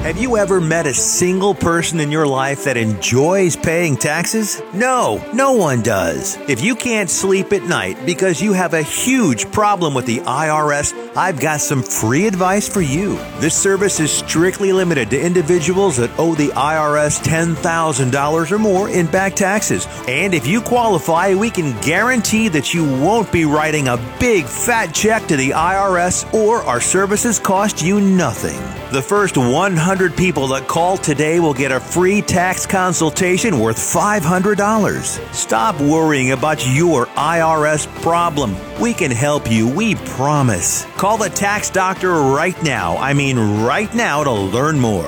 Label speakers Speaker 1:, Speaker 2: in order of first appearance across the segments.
Speaker 1: Have you ever met a single person in your life that enjoys paying taxes? No one does. If you can't sleep at night because you have a huge problem with the IRS, I've got some free advice for you. This service is strictly limited to individuals that owe the IRS $10,000 or more in back taxes. And if you qualify, we can guarantee that you won't be writing a big fat check to the IRS, or our services cost you nothing. The first 100 people that call today will get a free tax consultation worth $500. Stop worrying about your IRS problem. We can help you, we promise. Call the tax doctor right now. I mean right now, to learn more.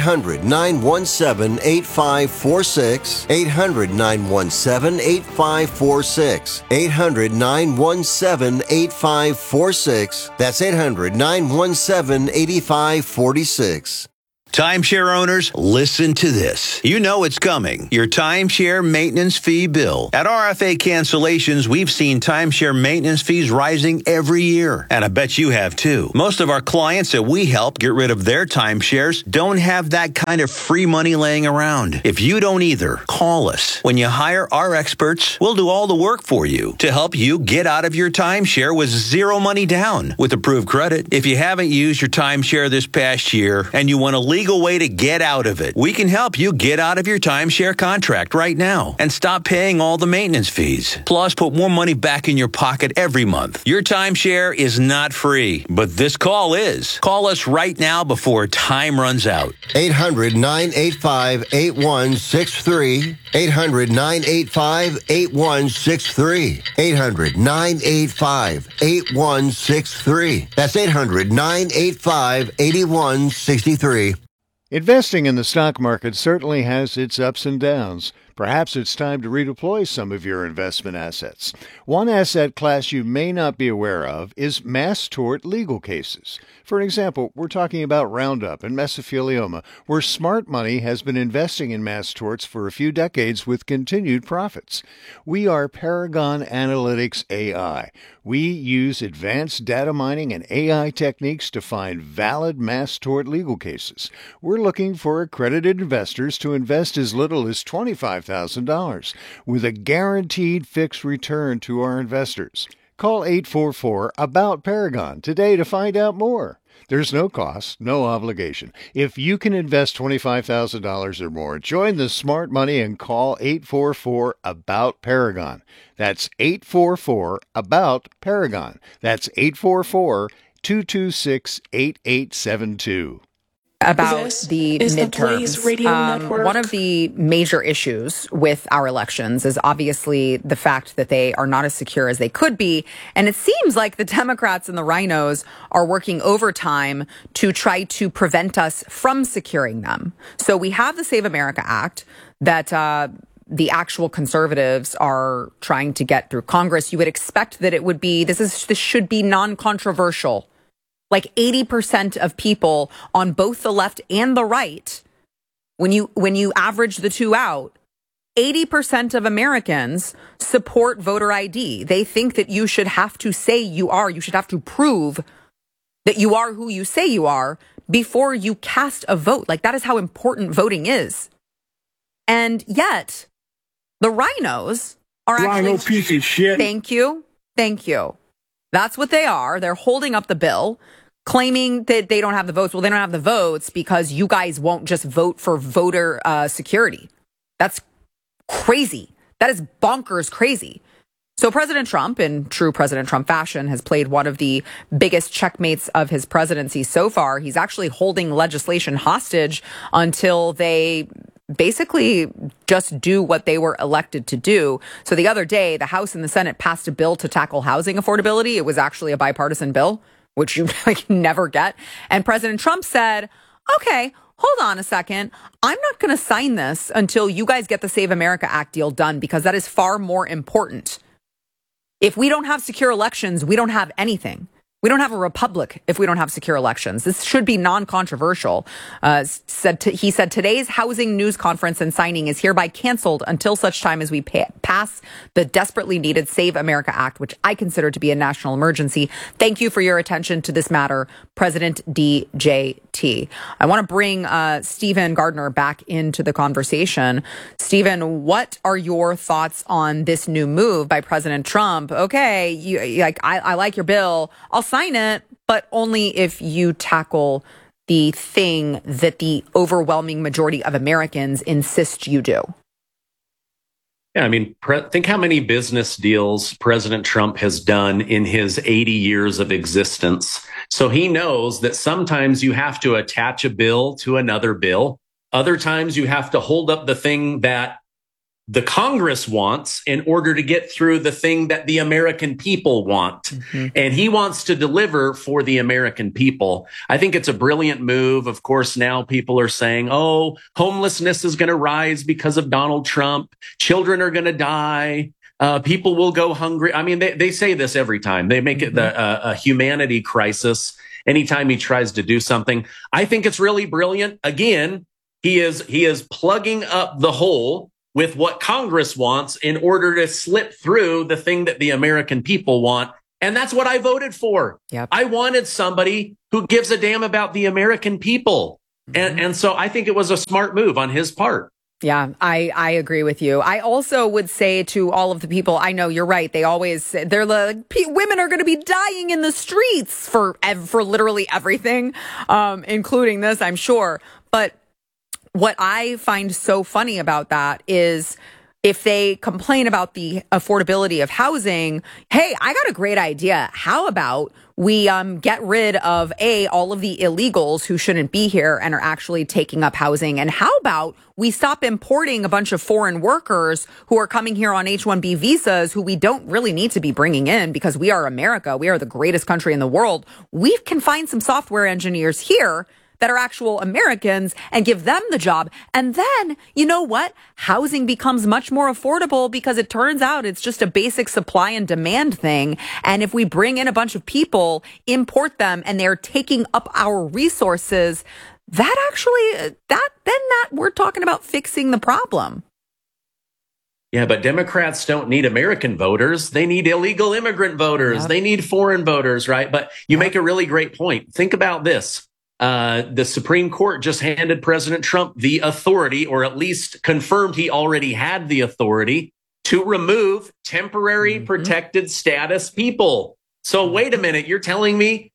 Speaker 2: 800-917-8546. 800-917-8546. 800-917-8546. That's 800-917-8546.
Speaker 1: Timeshare owners, listen to this. You know it's coming. Your timeshare maintenance fee bill. At RFA Cancellations, we've seen timeshare maintenance fees rising every year. And I bet you have too. Most of our clients that we help get rid of their timeshares don't have that kind of free money laying around. If you don't either, call us. When you hire our experts, we'll do all the work for you to help you get out of your timeshare with zero money down with approved credit. If you haven't used your timeshare this past year and you want to legal way to get out of it, we can help you get out of your timeshare contract right now and stop paying all the maintenance fees. Plus, put more money back in your pocket every month. Your timeshare is not free, but this call is. Call us right now before time runs out.
Speaker 2: 800-985-8163. 800-985-8163. 800-985-8163. That's 800-985-8163.
Speaker 3: Investing in the stock market certainly has its ups and downs. Perhaps it's time to redeploy some of your investment assets. One asset class you may not be aware of is mass tort legal cases. For example, we're talking about Roundup and mesothelioma, where smart money has been investing in mass torts for a few decades with continued profits. We are Paragon Analytics AI. We use advanced data mining and AI techniques to find valid mass tort legal cases. We're looking for accredited investors to invest as little as $25,000 with a guaranteed fixed return to our investors. Call 844-ABOUT-PARAGON today to find out more. There's no cost, no obligation. If you can invest $25,000 or more, join the smart money and call 844-ABOUT-PARAGON. That's 844-ABOUT-PARAGON. That's 844-226-8872.
Speaker 4: About the midterms. One of the major issues with our elections is obviously the fact that they are not as secure as they could be. And it seems like the Democrats and the rhinos are working overtime to try to prevent us from securing them. So we have the Save America Act that the actual conservatives are trying to get through Congress. You would expect that it would be, this should be non-controversial. Like 80% of people on both the left and the right, when you average the two out, 80% of Americans support voter ID. They think that you should have to say you are, you should have to prove that you are who you say you are before you cast a vote. Like, that is how important voting is. And yet, the rhinos are actually...
Speaker 5: Rhino piece of shit.
Speaker 4: Thank you. That's what they are. They're holding up the bill, claiming that they don't have the votes. Well, they don't have the votes because you guys won't just vote for voter security. That's crazy. That is bonkers crazy. So President Trump, in true President Trump fashion, has played one of the biggest checkmates of his presidency so far. He's actually holding legislation hostage until they basically just do what they were elected to do. So the other day, the House and the Senate passed a bill to tackle housing affordability. It was actually a bipartisan bill, which you never get. And President Trump said, okay, hold on a second. I'm not going to sign this until you guys get the Save America Act deal done, because that is far more important. If we don't have secure elections, we don't have anything. We don't have a republic if we don't have secure elections. This should be non-controversial. He said today's housing news conference and signing is hereby canceled until such time as we pass the desperately needed Save America Act, which I consider to be a national emergency. Thank you for your attention to this matter, President DJ tea. I want to bring Stephen Gardner back into the conversation. Stephen, what are your thoughts on this new move by President Trump? Okay, I like your bill. I'll sign it, but only if you tackle the thing that the overwhelming majority of Americans insist you do.
Speaker 5: Yeah, I mean, think how many business deals President Trump has done in his 80 years of existence. So he knows that sometimes you have to attach a bill to another bill. Other times you have to hold up the thing that the Congress wants in order to get through the thing that the American people want. Mm-hmm. And he wants to deliver for the American people. I think it's a brilliant move. Of course, now people are saying, oh, homelessness is going to rise because of Donald Trump. Children are going to die. People will go hungry. I mean, they say this every time. They make it a humanity crisis anytime he tries to do something. I think it's really brilliant. Again, he is plugging up the hole with what Congress wants in order to slip through the thing that the American people want. And that's what I voted for.
Speaker 4: Yep.
Speaker 5: I wanted somebody who gives a damn about the American people. Mm-hmm. And so I think it was a smart move on his part.
Speaker 4: Yeah, I agree with you. I also would say to all of the people, I know you're right. They're like, women are going to be dying in the streets for literally everything, including this, I'm sure. But what I find so funny about that is if they complain about the affordability of housing, hey, I got a great idea. How about we get rid of all of the illegals who shouldn't be here and are actually taking up housing? And how about we stop importing a bunch of foreign workers who are coming here on H-1B visas who we don't really need to be bringing in because we are America. We are the greatest country in the world. We can find some software engineers here that are actual Americans and give them the job. And then, you know what? Housing becomes much more affordable because it turns out it's just a basic supply and demand thing. And if we bring in a bunch of people, import them, and they're taking up our resources, that we're talking about fixing the problem.
Speaker 5: Yeah, but Democrats don't need American voters. They need illegal immigrant voters. Yep. They need foreign voters, right? But you make a really great point. Think about this. The Supreme Court just handed President Trump the authority, or at least confirmed he already had the authority, to remove temporary protected status people. So wait a minute, you're telling me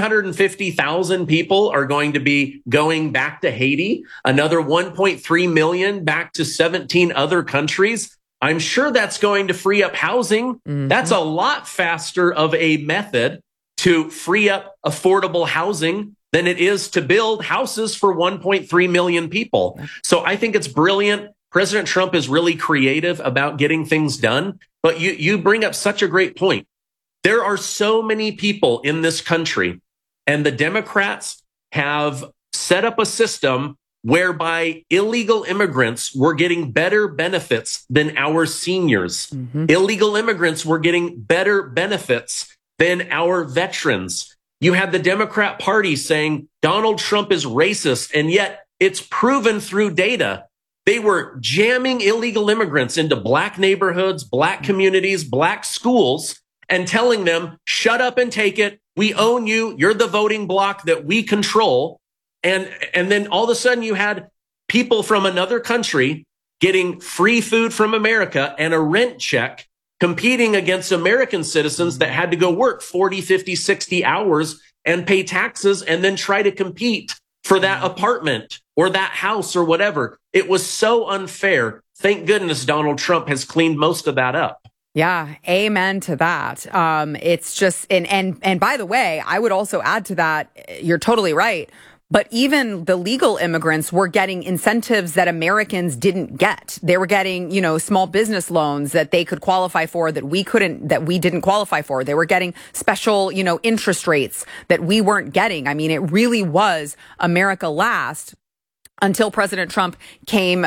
Speaker 5: 350,000 people are going to be going back to Haiti, another 1.3 million back to 17 other countries? I'm sure that's going to free up housing. Mm-hmm. That's a lot faster of a method to free up affordable housing than it is to build houses for 1.3 million people. So I think it's brilliant. President Trump is really creative about getting things done. But you bring up such a great point. There are so many people in this country, and the Democrats have set up a system whereby illegal immigrants were getting better benefits than our seniors. Mm-hmm. Illegal immigrants were getting better benefits than our veterans. You had the Democrat Party saying Donald Trump is racist, and yet it's proven through data. They were jamming illegal immigrants into black neighborhoods, black communities, black schools, and telling them, shut up and take it. We own you. You're the voting bloc that we control. And then all of a sudden you had people from another country getting free food from America and a rent check, competing against American citizens that had to go work 40, 50, 60 hours and pay taxes and then try to compete for that apartment or that house or whatever. It was so unfair. Thank goodness Donald Trump has cleaned most of that up.
Speaker 4: Yeah, amen to that. It's just, and by the way, I would also add to that, you're totally right. But even the legal immigrants were getting incentives that Americans didn't get. They were getting, small business loans that they could qualify for that we didn't qualify for. They were getting special, interest rates that we weren't getting. I mean, it really was America last until President Trump came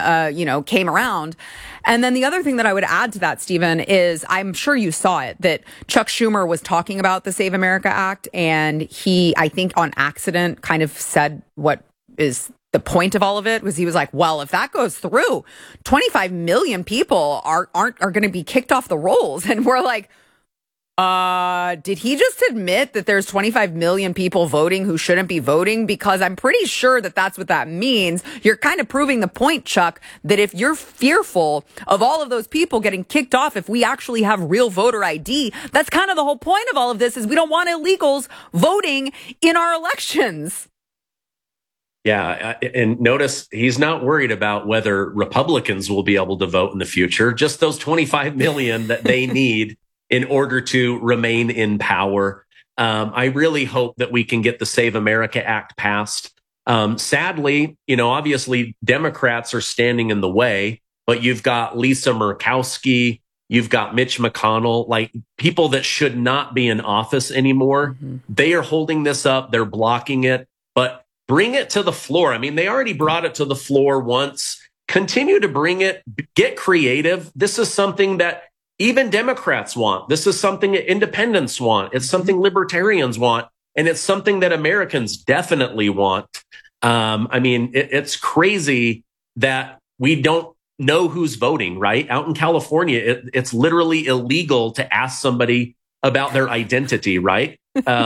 Speaker 4: around. And then the other thing that I would add to that, Stephen, is I'm sure you saw it, that Chuck Schumer was talking about the Save America Act, and he, I think on accident, kind of said what is the point of all of it, was he was like, well, if that goes through, 25 million people are going to be kicked off the rolls. And we're like, Did he just admit that there's 25 million people voting who shouldn't be voting? Because I'm pretty sure that that's what that means. You're kind of proving the point, Chuck, that if you're fearful of all of those people getting kicked off if we actually have real voter ID, that's kind of the whole point of all of this is we don't want illegals voting in our elections.
Speaker 5: Yeah, and notice he's not worried about whether Republicans will be able to vote in the future, just those 25 million that they need in order to remain in power. I really hope that we can get the Save America Act passed. Sadly, obviously Democrats are standing in the way, but you've got Lisa Murkowski, you've got Mitch McConnell, like people that should not be in office anymore. Mm-hmm. They are holding this up. They're blocking it, but bring it to the floor. I mean, they already brought it to the floor once. Continue to bring it, get creative. This is something that even Democrats want. This is something that independents want. It's something libertarians want. And it's something that Americans definitely want. It's crazy that we don't know who's voting, right? Out in California, it's literally illegal to ask somebody about their identity, right?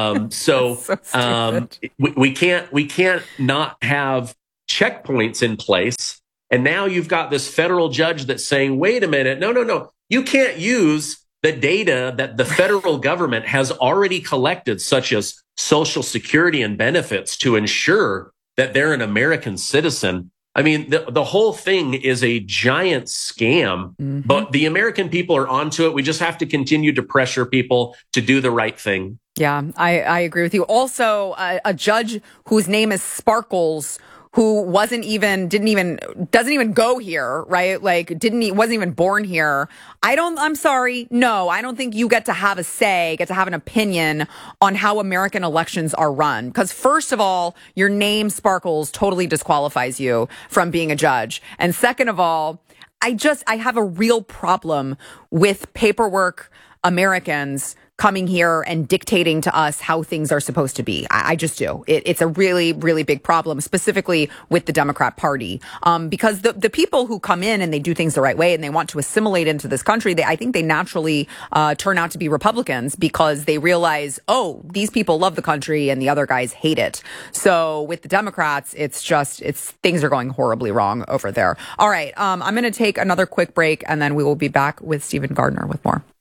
Speaker 5: We can't not have checkpoints in place. And now you've got this federal judge that's saying, wait a minute, no. You can't use the data that the federal government has already collected, such as Social Security and benefits, to ensure that they're an American citizen. I mean, the whole thing is a giant scam, but the American people are onto it. We just have to continue to pressure people to do the right thing.
Speaker 4: Yeah, I agree with you. Also, a judge whose name is Sparkles, who doesn't even go here, right? Like wasn't even born here. I'm sorry. No, I don't think you get to have an opinion on how American elections are run. Because first of all, your name Sparkles totally disqualifies you from being a judge. And second of all, I have a real problem with paperwork Americans coming here and dictating to us how things are supposed to be. I just do. It's a really, really big problem, specifically with the Democrat Party. Because the people who come in and they do things the right way and they want to assimilate into this country, I think they naturally turn out to be Republicans because they realize, oh, these people love the country and the other guys hate it. So with the Democrats, things are going horribly wrong over there. All right. I'm going to take another quick break and then we will be back with Stephen Gardner with more.